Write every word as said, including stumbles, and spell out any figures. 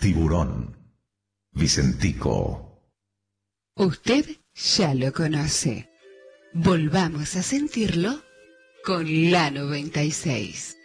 Tiburón, Vicentico. Usted ya lo conoce. Volvamos a sentirlo con la noventa y seis.